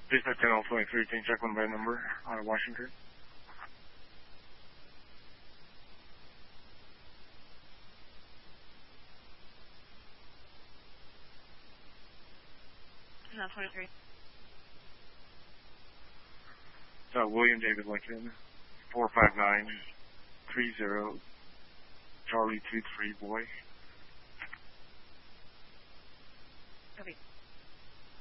Business Channel 23, can you check one by number out of Washington? No, 23. William David Lincoln, 45930, Charlie 23 boy. Okay.